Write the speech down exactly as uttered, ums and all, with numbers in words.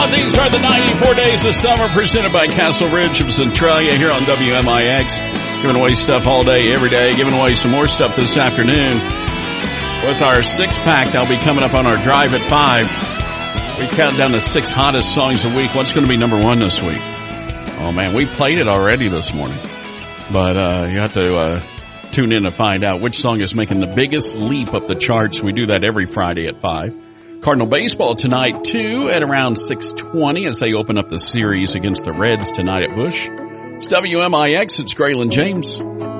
on, these are the ninety-four days of summer presented by Castle Ridge of Centralia here on W M I X. Giving away stuff all day, every day. Giving away some more stuff this afternoon with our six-pack that'll be coming up on our drive at five. We count down the six hottest songs a week. What's going to be number one this week? Oh, man, we played it already this morning. But uh you have to uh tune in to find out which song is making the biggest leap up the charts. We do that every Friday at five. Cardinal baseball tonight, too, at around six twenty as they open up the series against the Reds tonight at Busch. It's W M I X. It's Graylin James.